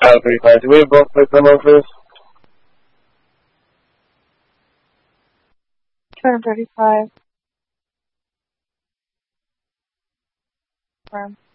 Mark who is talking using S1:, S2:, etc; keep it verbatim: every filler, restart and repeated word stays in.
S1: Out of thirty-five. Do we have both plates on first?
S2: two hundred thirty-five. Confirm.